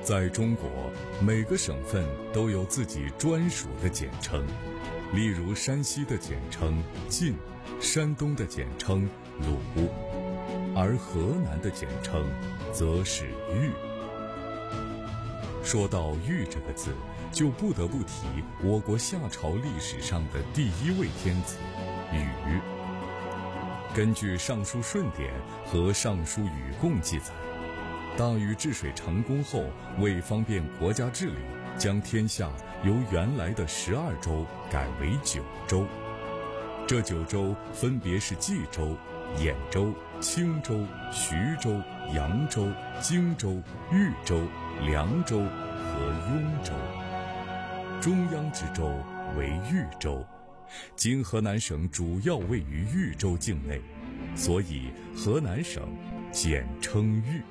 在中国，每个省份都有自己专属的简称，例如山西的简称晋，山东的简称鲁，而河南的简称则是豫。说到豫这个字，就不得不提我国夏朝历史上的第一位天子禹。根据《尚书舜典》和《尚书禹贡》记载，大禹治水成功后，为方便国家治理，将天下由原来的12州改为9州。这9州分别是冀州、兖州、青州、徐州、扬州、荆州、豫州、凉州和雍州。中央之州为豫州，今河南省主要位于豫州境内，所以河南省简称豫。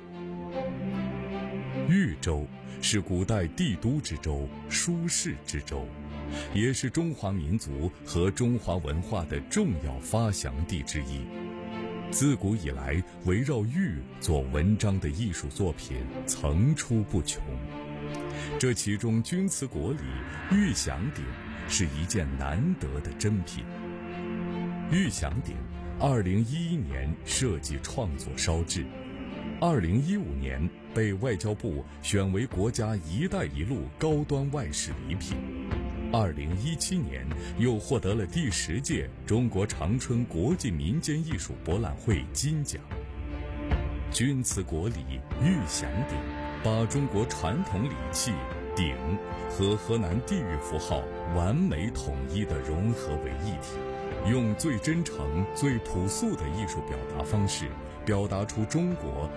豫州是古代帝都之州、舒适之州，也是中华民族和中华文化的重要发祥地之一。自古以来，围绕豫做文章的艺术作品层出不穷。这其中钧瓷国礼玉响鼎是一件难得的珍品。玉响鼎2011年设计创作烧制，2015年被外交部选为国家“一带一路”高端外饰礼品，2017年又获得了第10届中国长春国际民间艺术博览会金奖。钧瓷国礼玉响鼎把中国传统礼器鼎和河南地域符号完美统一地融合为一体，用最真诚、最朴素的艺术表达方式，表达出中国